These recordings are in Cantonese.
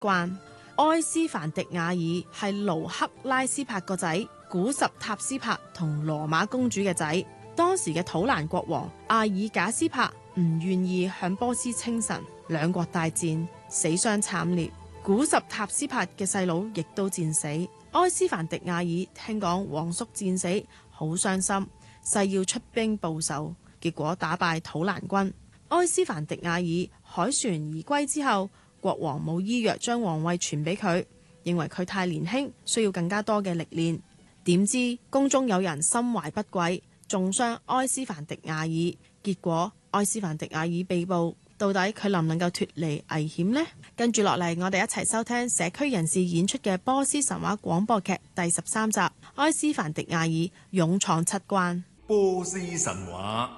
關。埃斯凡迪亞爾係盧克拉斯帕個仔，古什塔斯帕同羅馬公主嘅仔。當時嘅土蘭國王阿爾賈斯帕唔願意向波斯稱臣，兩國大戰，死傷慘烈。古什塔斯帕嘅細佬亦都戰死。埃斯凡迪亞爾聽講皇叔戰死，好傷心，誓要出兵報仇，結果打敗土蘭軍。埃斯凡迪亞爾凱旋而歸之後，國王冇依約將皇位傳俾佢，認為佢太年輕，需要更加多嘅歷練。點知宮中有人心懷不軌，中傷埃斯凡迪亞爾，結果埃斯凡迪亞爾被捕。到底佢能唔能夠脫離危險呢？跟住落嚟，我哋一齊收聽社區人士演出嘅波斯神話廣播劇第13集《埃斯凡迪亞爾勇闖七關》。 波斯神話。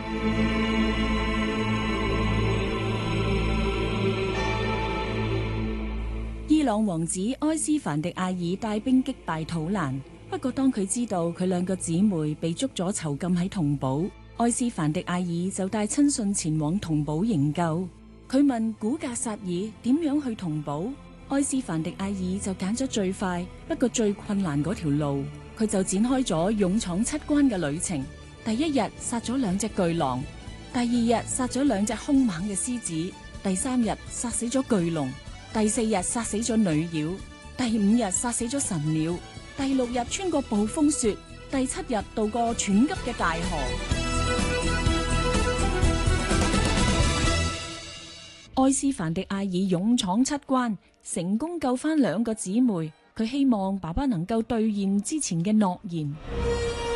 伊朗王子埃斯凡迪亞爾帶兵擊敗土蘭，不過當佢知道佢兩個姊妹被捉咗囚禁喺同堡，埃斯凡迪亞爾就帶親信前往同堡營救。佢問古格薩爾點樣去同堡，埃斯凡迪亞爾就揀咗最快不過最困難嗰條路，佢就展開咗勇闖七關嘅旅程。第一日殺咗2隻巨狼，第2日殺咗2隻兇猛嘅獅子，第3日殺死咗巨龍，第4日殺死咗女妖，第5日殺死咗神鳥，第6日穿過暴風雪，第7日渡過湍急嘅大河。埃斯凡迪亞爾勇闖七關，成功救翻2個姊妹。佢希望爸爸能夠兌現之前嘅諾言。